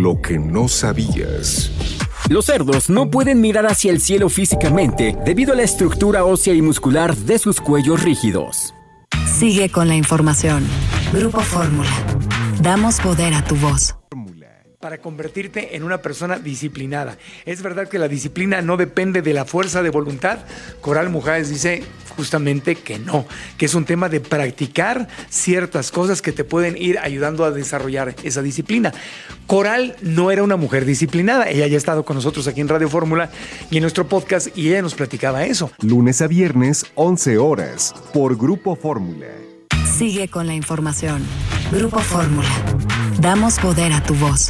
Lo que no sabías. Los cerdos no pueden mirar hacia el cielo físicamente debido a la estructura ósea y muscular de sus cuellos rígidos. Sigue con la información. Grupo Fórmula. Damos poder a tu voz. Para convertirte en una persona disciplinada. ¿Es verdad que la disciplina no depende de la fuerza de voluntad? Coral Mujáez dice justamente que no, que es un tema de practicar ciertas cosas que te pueden ir ayudando a desarrollar esa disciplina. Coral no era una mujer disciplinada, ella ya ha estado con nosotros aquí en Radio Fórmula y en nuestro podcast y ella nos platicaba eso. Lunes a viernes, 11 horas, por Grupo Fórmula. Sigue con la información. Grupo Fórmula. Damos poder a tu voz.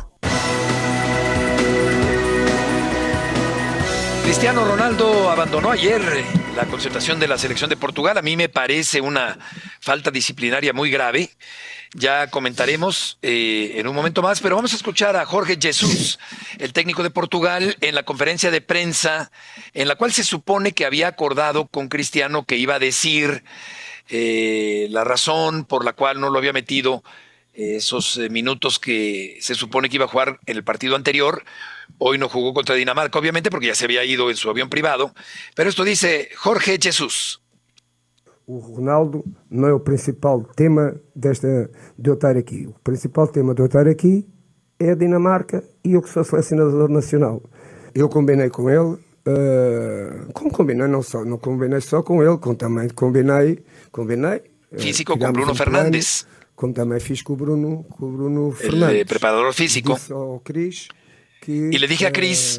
Cristiano Ronaldo abandonó ayer la concentración de la selección de Portugal. A mí me parece una falta disciplinaria muy grave. Ya comentaremos en un momento más, pero vamos a escuchar a Jorge Jesus, el técnico de Portugal, en la conferencia de prensa en la cual se supone que había acordado con Cristiano que iba a decir la razón por la cual no lo había metido esos minutos que se supone que iba a jugar en el partido anterior. Hoy no jugó contra Dinamarca, obviamente, porque ya se había ido en su avión privado. Pero esto dice Jorge Jesus. O Ronaldo não é o principal tema de eu estar aqui. O principal tema de eu estar aqui é a Dinamarca e eu que sou selecionador nacional. Eu combinei com ele, como combinei, não combinei só com ele, como também combinei. Físico con Bruno Fernández. Como também fiz com o Bruno Fernández. El preparador físico. Y le dije a Cris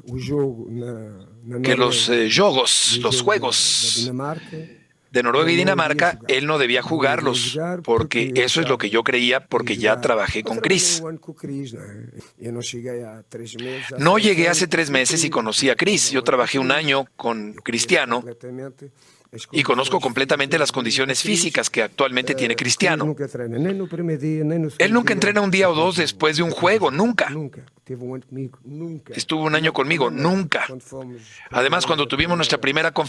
que los juegos de Noruega y Dinamarca, él no debía jugarlos, porque eso es lo que yo creía, porque ya trabajé con Cris. No llegué hace 3 meses y conocí a Cris. Yo trabajé 1 año con Cristiano y conozco completamente las condiciones físicas que actualmente tiene Cristiano. Él nunca entrena un día o 2 después de un juego, nunca. Estuvo 1 año conmigo, nunca. Además, cuando tuvimos nuestra primera